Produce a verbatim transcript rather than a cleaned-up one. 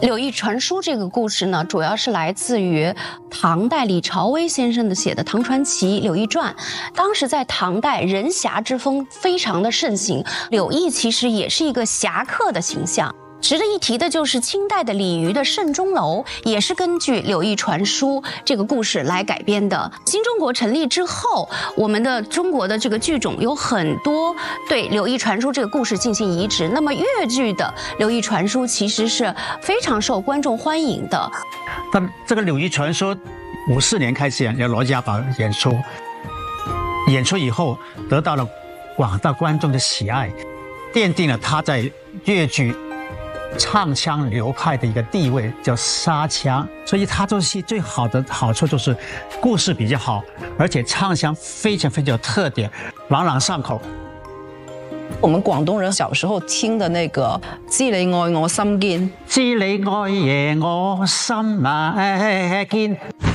柳毅传书这个故事呢，主要是来自于唐代李朝威先生的写的《唐传奇·柳毅传》。当时在唐代，人侠之风非常的盛行，柳毅其实也是一个侠客的形象。值得一提的就是清代的李渔的《慎钟楼》，也是根据柳毅传书这个故事来改编的。新中国成立之后，我们的中国的这个剧种有很多对柳毅传书这个故事进行移植。那么粤剧的柳毅传书其实是非常受观众欢迎的。 但这个柳毅传说五四年开始由罗家宝演出，演出以后得到了广大观众的喜爱，奠定了他在粤剧唱腔流派的一个地位，叫沙腔。所以他这戏最好的好处就是故事比较好，而且唱腔非常非常有特点，朗朗上口。 我们广东人小时候听的那个“知你愛我心堅”， 知你愛爺我心啊堅。